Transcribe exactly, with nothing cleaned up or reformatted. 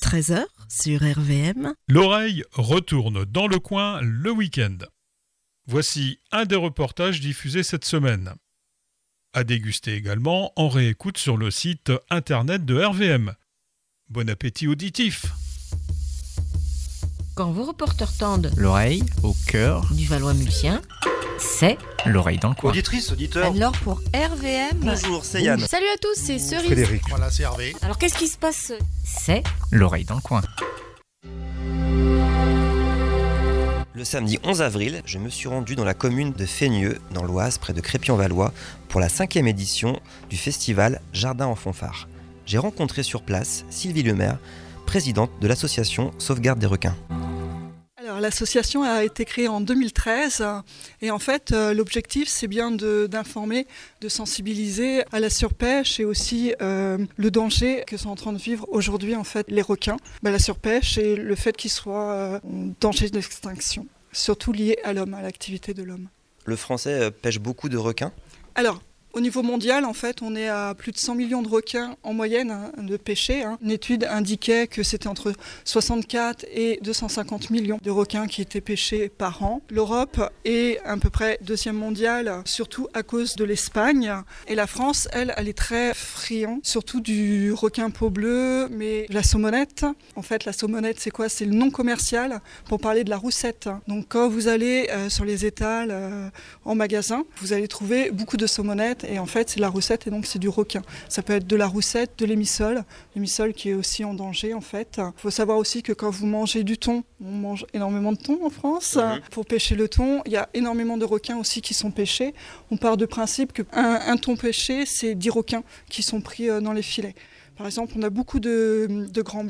treize heures sur R V M. L'oreille retourne dans le coin le week-end. Voici un des reportages diffusés cette semaine. À déguster également en réécoute sur le site internet de R V M. Bon appétit auditif. Quand vos reporters tendent l'oreille au cœur du Valois-Mulcien, c'est l'oreille dans le coin. Auditrice, auditeur. Alors pour R V M... Bonjour, c'est Yann. Salut à tous, c'est Cerise. Frédéric. Voilà, c'est Hervé. Alors qu'est-ce qui se passe ? C'est l'oreille dans le coin. Le samedi onze avril, je me suis rendu dans la commune de Fénieux, dans l'Oise, près de Crépy-en-Valois, pour la cinquième édition du festival Jardin en fanfare. J'ai rencontré sur place Sylvie Lemaire, présidente de l'association Sauvegarde des requins. Alors, l'association a été créée en deux mille treize et en fait euh, l'objectif c'est bien de, d'informer, de sensibiliser à la surpêche et aussi euh, le danger que sont en train de vivre aujourd'hui en fait les requins. Ben, la surpêche et le fait qu'ils soient euh, en danger d'extinction, surtout lié à l'homme, à l'activité de l'homme. Le français pêche beaucoup de requins ? Alors, au niveau mondial, en fait, on est à plus de cent millions de requins en moyenne hein, de pêchés. Hein. Une étude indiquait que c'était entre soixante-quatre et deux cent cinquante millions de requins qui étaient pêchés par an. L'Europe est à peu près deuxième mondiale, surtout à cause de l'Espagne. Et la France, elle, elle est très friande, surtout du requin peau bleue, mais la saumonette. En fait, la saumonette, c'est quoi ? C'est le nom commercial pour parler de la roussette. Donc, quand vous allez euh, sur les étals euh, en magasin, vous allez trouver beaucoup de saumonettes. Et en fait, c'est de la roussette et donc c'est du requin. Ça peut être de la roussette, de l'émissole, l'émissole qui est aussi en danger en fait. Il faut savoir aussi que quand vous mangez du thon, on mange énormément de thon en France. Mmh. Pour pêcher le thon, il y a énormément de requins aussi qui sont pêchés. On part de principe qu'un un thon pêché, c'est dix requins qui sont pris dans les filets. Par exemple, on a beaucoup de, de grands